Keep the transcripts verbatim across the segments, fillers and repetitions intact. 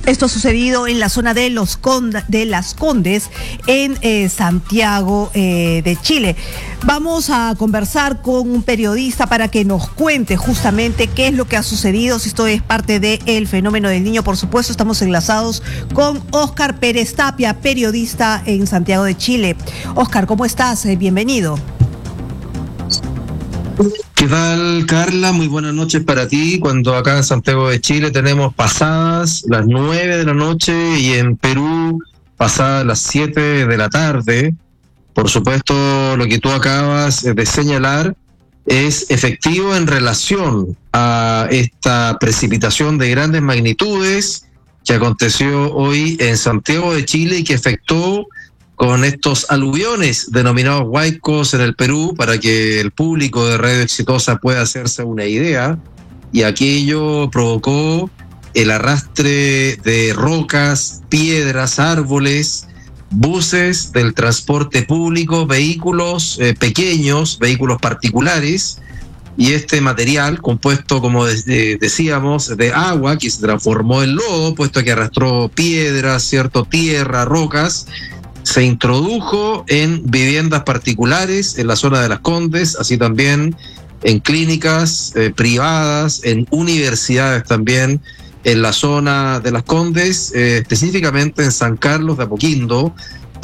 Esto ha sucedido en la zona de los Conda, de Las Condes, en eh, Santiago eh, de Chile. Vamos a conversar con un periodista para que nos cuente justamente qué es lo que ha sucedido, si esto es parte del fenómeno del Niño. Por supuesto, estamos enlazados con Óscar Pérez Tapia, periodista en Santiago de Chile. Óscar, ¿cómo estás? Eh, bienvenido. ¿Qué tal, Carla? Muy buenas noches para ti. Cuando acá en Santiago de Chile tenemos pasadas las nueve de la noche y en Perú pasadas las siete de la tarde. Por supuesto, lo que tú acabas de señalar es efectivo en relación a esta precipitación de grandes magnitudes que aconteció hoy en Santiago de Chile y que afectó con estos aluviones denominados huaicos en el Perú, para que el público de Radio Exitosa pueda hacerse una idea. Y aquello provocó el arrastre de rocas, piedras, árboles, buses del transporte público, vehículos eh, pequeños, vehículos particulares, y este material compuesto, como de, de, decíamos, de agua que se transformó en lodo, puesto que arrastró piedras, cierto, tierra, rocas, se introdujo en viviendas particulares en la zona de Las Condes, así también en clínicas eh, privadas, en universidades también en la zona de Las Condes, eh, específicamente en San Carlos de Apoquindo,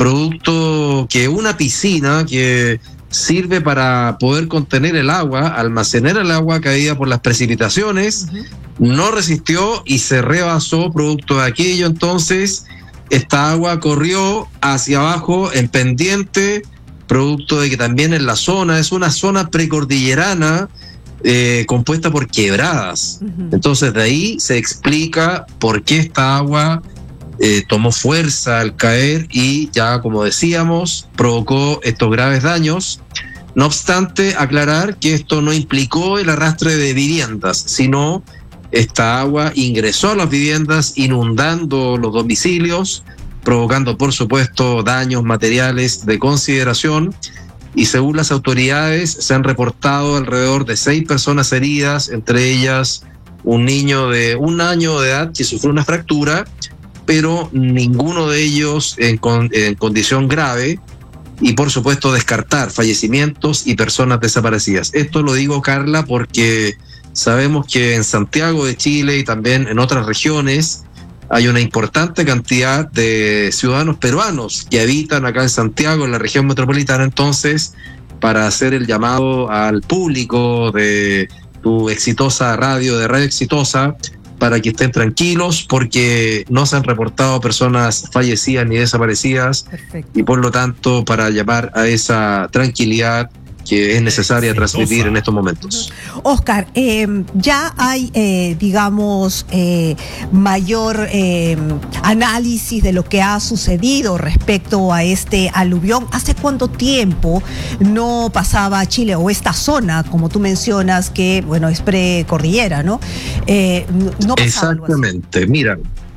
producto que una piscina que sirve para poder contener el agua, almacenar el agua caída por las precipitaciones, uh-huh. no resistió y se rebasó producto de aquello. Entonces esta agua corrió hacia abajo en pendiente, producto de que también en la zona, es una zona precordillerana eh, compuesta por quebradas. Uh-huh. Entonces de ahí se explica por qué esta agua eh, tomó fuerza al caer y ya, como decíamos, provocó estos graves daños. No obstante, aclarar que esto no implicó el arrastre de viviendas, sino esta agua ingresó a las viviendas inundando los domicilios, provocando por supuesto daños materiales de consideración, y según las autoridades se han reportado alrededor de seis personas heridas, entre ellas un niño de un año de edad que sufrió una fractura, pero ninguno de ellos en, con, en condición grave, y por supuesto descartar fallecimientos y personas desaparecidas. Esto lo digo, Carla, porque sabemos que en Santiago de Chile y también en otras regiones hay una importante cantidad de ciudadanos peruanos que habitan acá en Santiago, en la región metropolitana. Entonces, para hacer el llamado al público de tu exitosa radio, de Radio Exitosa, para que estén tranquilos, porque no se han reportado personas fallecidas ni desaparecidas. Perfecto. Y por lo tanto, para llamar a esa tranquilidad que es necesaria transmitir en estos momentos. Óscar, eh, ya hay, eh, digamos, eh, mayor eh, análisis de lo que ha sucedido respecto a este aluvión. ¿Hace cuánto tiempo no pasaba Chile, o esta zona, como tú mencionas, que, bueno, es precordillera, ¿no? Eh, no pasaba. Exactamente, mira,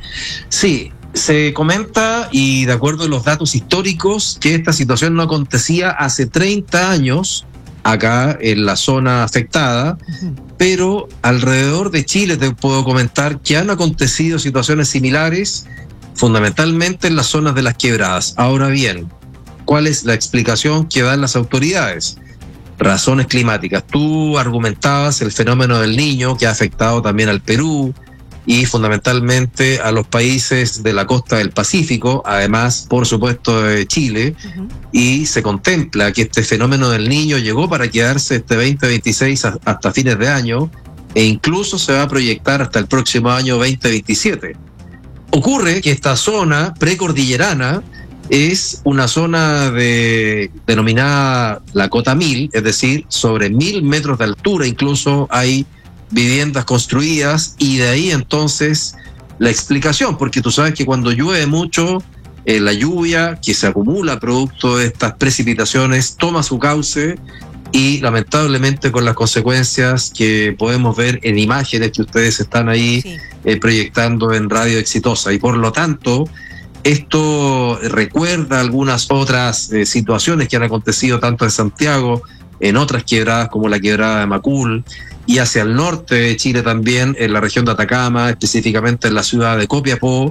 sí. Se comenta, y de acuerdo a los datos históricos, que esta situación no acontecía hace treinta años acá en la zona afectada, uh-huh. pero alrededor de Chile te puedo comentar que han acontecido situaciones similares, fundamentalmente en las zonas de las quebradas. Ahora bien, ¿cuál es la explicación que dan las autoridades? Razones climáticas. Tú argumentabas el fenómeno del Niño, que ha afectado también al Perú y fundamentalmente a los países de la costa del Pacífico, además, por supuesto, de Chile, uh-huh. y se contempla que este fenómeno del Niño llegó para quedarse este veinte veintiséis hasta fines de año, e incluso se va a proyectar hasta el próximo año veinte veintisiete. Ocurre que esta zona precordillerana es una zona de, denominada la cota mil, es decir, sobre mil metros de altura incluso hay viviendas construidas, y de ahí entonces la explicación, porque tú sabes que cuando llueve mucho, eh, la lluvia que se acumula producto de estas precipitaciones toma su cauce, y lamentablemente con las consecuencias que podemos ver en imágenes que ustedes están ahí sí. eh, proyectando en Radio Exitosa, y por lo tanto esto recuerda algunas otras eh, situaciones que han acontecido tanto en Santiago, en otras quebradas como la quebrada de Macul, y hacia el norte de Chile también, en la región de Atacama, específicamente en la ciudad de Copiapó,